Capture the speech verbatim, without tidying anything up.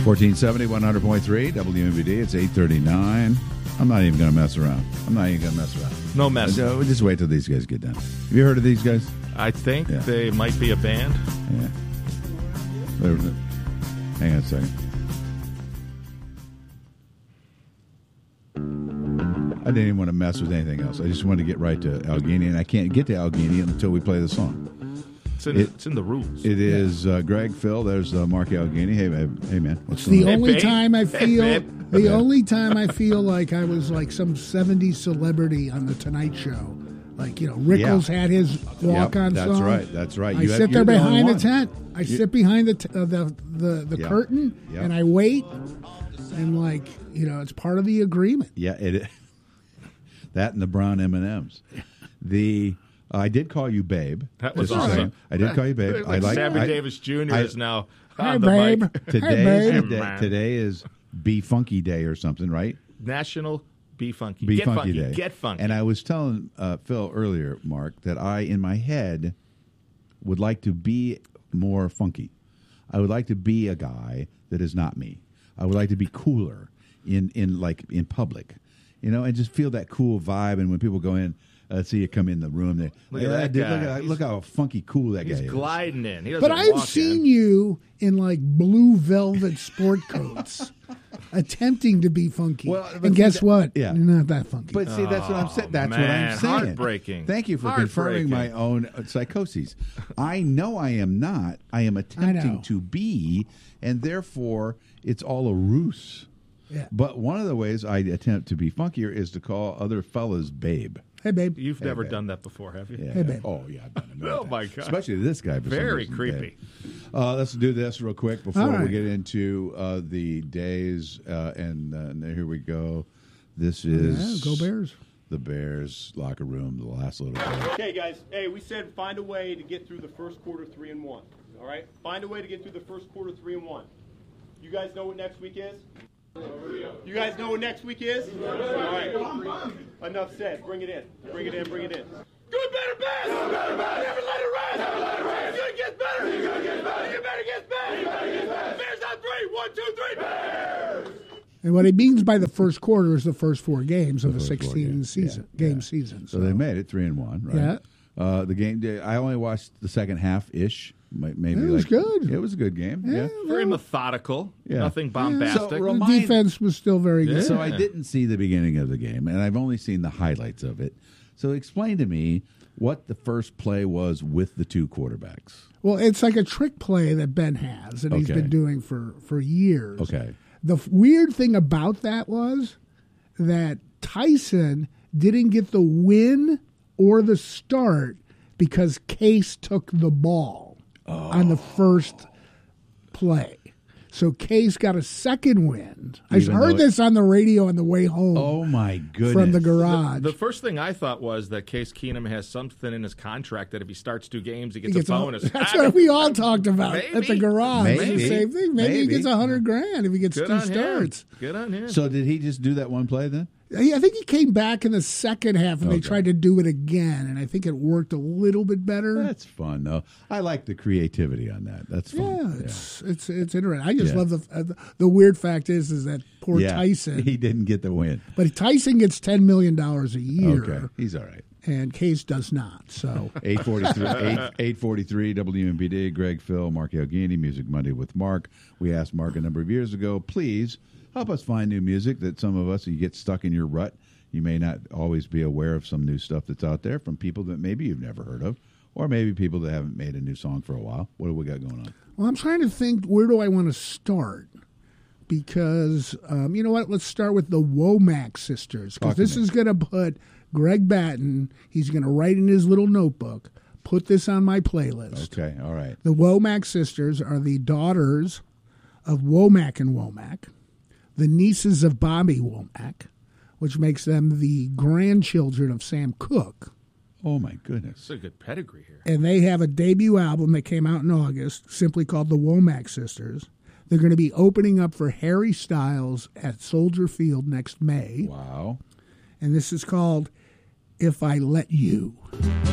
fourteen seventy, one hundred point three, W M B D. It's eight thirty-nine. I'm not even going to mess around. I'm not even going to mess around. No mess. Uh, we'll just wait till these guys get done. Have you heard of these guys? I think Yeah. they might be a band. Yeah. There- Hang on a second. I didn't even want to mess with anything else. I just wanted to get right to Allegheny, and I can't get to Allegheny until we play the song. It's in, It- it's in the rules. It is uh, Greg, Phil. There's uh, Mark Allegheny. Hey, man. Hey, man. What's It's the going on? only babe. time I Hey, feel babe. the Okay. only time I feel like I was like some seventies celebrity on the Tonight Show. Like, you know, Rickles Yeah. had his walk-on Yep, song. that's right. That's right. I You sit have- there you're the only behind the one. tent. I You- sit behind the t- uh, the the, the Yeah. curtain, Yeah. and I wait. And like, you know, it's part of the agreement. Yeah, it. That and the brown M and M's. The uh, I did call you Babe. That was Just awesome. saying. I did call you Babe. Like I like Sammy I- Davis Junior I- is now Hey, on the babe. mic. Today, Hey, is babe. the day, Man. today is Be Funky Day or something, right? National Be Funky. Be Get Funky, funky. Day. Get funky. And I was telling uh, Phil earlier, Mark, that I, in my head, would like to be more funky. I would like to be a guy that is not me. I would like to be cooler in, in like in public, you know, and just feel that cool vibe. And when people go in, uh, see you come in the room, they Look at "Yeah, that dude, guy. Look, at, He's- look how funky cool that He's guy is. gliding in. He doesn't But I've walk seen in. you in like blue velvet sport coats, attempting to be funky. Well, but and see guess that- what? yeah. You're not that funky. But see, that's what I'm saying. Oh, That's what man. I'm saying. Heartbreaking. Thank you for confirming my Heartbreaking. own uh, psychoses. I know I am not. I am attempting know. to be, and therefore it's all a ruse. Yeah. But one of the ways I attempt to be funkier is to call other fellas babe. Hey, babe. You've Hey, never babe. done that before, have you? Yeah. Hey, babe. Oh, yeah. I've done it. Oh, my God. Especially this guy. for some Very reason, creepy. babe. Uh, let's do this real quick before All we right. get into uh, the days. Uh, and, uh, and here we go. This is Yeah, go Bears. the Bears locker room, the last little bit. Okay, guys. Hey, we said find a way to get through the first quarter three and one. All right, find a way to get through the first quarter three and one. You guys know what next week is? You guys know what next week is? All right. Enough said. Bring it in. Bring it in. Bring it in. Good, better, best. Good, better, best. Never let it rest. Never let it rest. Good gets better. You good gets better. You better get better. You better get better. Bears on three. One, two, three. Bears. And what he means by the first quarter is the first four games of the first four sixteen games. season Yeah, game yeah. season. So they made it three and one, right? Yeah. Uh, the game. I only watched the second half ish. Maybe It was like, good. It was a good game. Yeah. Very methodical. Yeah. Nothing So, bombastic. the remind- defense was still very good. So I didn't see the beginning of the game, and I've only seen the highlights of it. So explain to me what the first play was with the two quarterbacks. Well, it's like a trick play that Ben has, and he's Okay. been doing for, for years. Okay. The f- weird thing about that was that Tyson didn't get the win or the start because Case took the ball on the first play. So Case got a second win. I Even heard though it- this on the radio on the way home Oh my goodness! from the garage. The first thing I thought was that Case Keenum has something in his contract that if he starts two games, he He gets, gets a a- bonus. That's I what we all talked about at the Maybe. garage. It's Maybe. the same thing. Maybe, he Maybe. gets a hundred grand if he gets Good two on him. starts. Good on him. So did he just do that one play then? I think he came back in the second half and Okay. they tried to do it again, and I think it worked a little bit better. That's fun though. I like the creativity on that. That's fun. yeah, it's it's it's interesting. I just Yeah. love the uh, the- the weird fact is is that poor Yeah. Tyson, He didn't get the win. but Tyson gets ten million dollars a year, Okay, he's all right. and Case does not. So eight forty-three, eight, eight forty-three W M B D, Greg, Phil, Mark Allegheny, Music Monday with Mark. We asked Mark a number of years ago, please help us find new music that some of us, you get stuck in your rut. You may not always be aware of some new stuff that's out there from people that maybe you've never heard of, or maybe people that haven't made a new song for a while. What do we got going on? well, I'm trying to think where do I want to start because um, you know what? Let's start with the Womack sisters because Talk to this me. is going to put Greg Batten. He's going to write in his little notebook. Put this on my playlist. Okay, all right. The Womack sisters are the daughters of Womack and Womack, the nieces of Bobby Womack, which makes them the grandchildren of Sam Cooke. Oh, my goodness. It's a good pedigree here. And they have a debut album that came out in August, simply called The Womack Sisters. They're going to be opening up for Harry Styles at Soldier Field next May. Wow. And this is called If I Let You.